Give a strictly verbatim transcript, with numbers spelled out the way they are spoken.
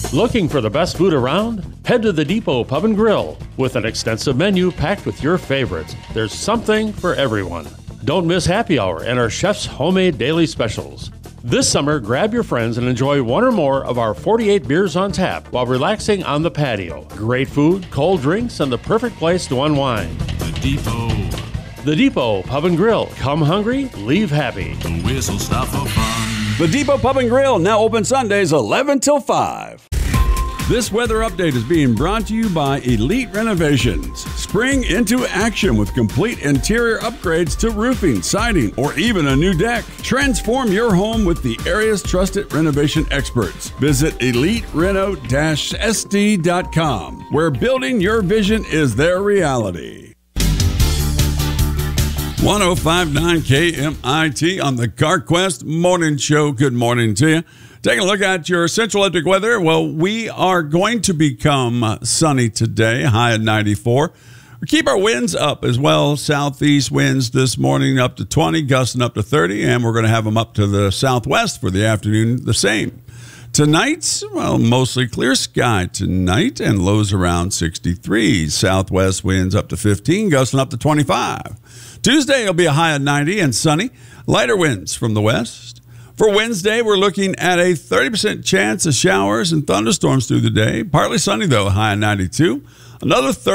Looking for the best food around? Head to the Depot Pub and Grill. With an extensive menu packed with your favorites, there's something for everyone. Don't miss happy hour and our chef's homemade daily specials. This summer, grab your friends and enjoy one or more of our forty-eight beers on tap while relaxing on the patio. Great food, cold drinks, and the perfect place to unwind. The Depot. The Depot Pub and Grill. Come hungry, leave happy. The whistle stop for fun. The Depot Pub and Grill, now open Sundays eleven till five. This weather update is being brought to you by Elite Renovations. Spring into action with complete interior upgrades to roofing, siding, or even a new deck. Transform your home with the area's trusted renovation experts. Visit elite reno dash s d dot com, where building your vision is their reality. one oh five point nine K M I T on the CarQuest Morning Show. Good morning to you. Taking a look at your Central Electric weather. Well, we are going to become sunny today, high at ninety-four. We keep our winds up as well. Southeast winds this morning up to twenty, gusting up to thirty, and we're going to have them up to the southwest for the afternoon, the same. Tonight, well, mostly clear sky tonight and lows around sixty-three. Southwest winds up to fifteen, gusting up to twenty-five. Tuesday will be a high of ninety and sunny. Lighter winds from the west. For Wednesday, we're looking at a thirty percent chance of showers and thunderstorms through the day. Partly sunny, though, high of ninety-two. Another thirty